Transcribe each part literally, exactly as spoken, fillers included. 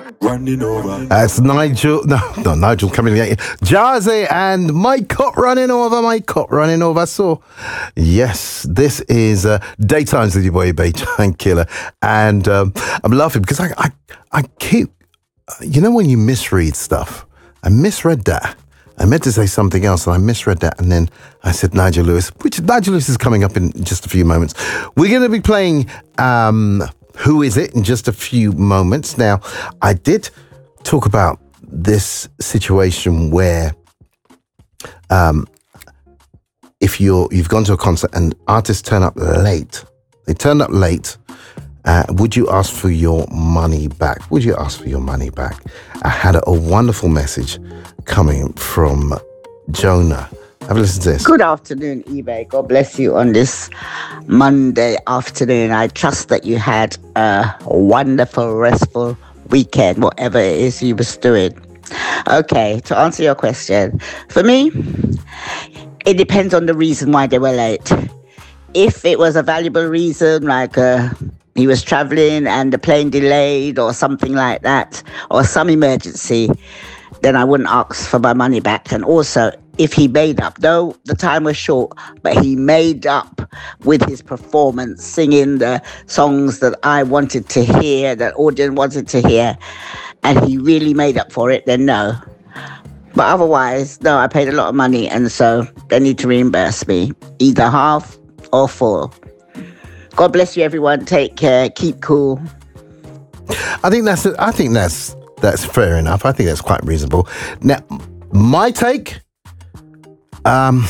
Running over. That's Nigel. No, no, Nigel coming in. Jazzy and Mike Cott running over. Mike Cott running over. So, yes, this is uh, Daytimes with your boy, Baytime Killer. And um, I'm laughing because I, I, I keep, you know, when you misread stuff, I misread that. I meant to say something else and I misread that. And then I said Nigel Lewis, which Nigel Lewis is coming up in just a few moments. We're going to be playing um, Who Is It in just a few moments. Now, I did talk about this situation where um, if you're, you've gone to a concert and artists turn up late, they turn up late, Uh, would you ask for your money back? Would you ask for your money back? I had a, a wonderful message coming from Jonah. Have a listen to this. Good afternoon, eBay. God bless you on this Monday afternoon. I trust that you had a wonderful, restful weekend, whatever it is you was doing. Okay, to answer your question, for me, it depends on the reason why they were late. If it was a valuable reason, like uh, he was traveling and the plane delayed or something like that, or some emergency, then I wouldn't ask for my money back. And also, if he made up, though the time was short, but he made up with his performance, singing the songs that I wanted to hear, that audience wanted to hear, and he really made up for it, then no. But otherwise, no, I paid a lot of money, and so they need to reimburse me, either half or full. God bless you, everyone. Take care. Keep cool. I think that's I think that's that's fair enough. I think that's quite reasonable. Now, my take, um,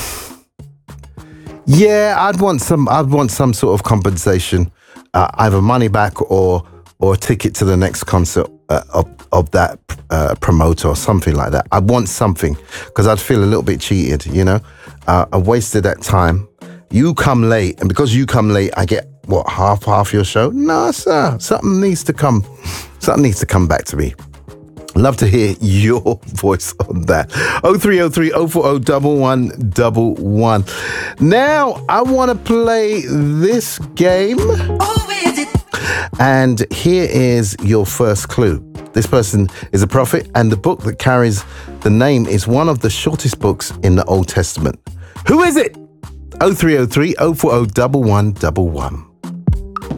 yeah, I'd want some. I'd want some sort of compensation, uh, either money back or or a ticket to the next concert uh, of of that uh, promoter or something like that. I want something because I'd feel a little bit cheated. You know, uh, I wasted that time. You come late, and because you come late, I get what half half your show. No, sir, something needs to come. Something needs to come back to me. Love to hear your voice on that. oh three oh three oh four oh one one one one. Now I want to play this game, and here is your first clue. This person is a prophet, and the book that carries the name is one of the shortest books in the Old Testament. Who is it? oh three oh three oh four oh one one one one.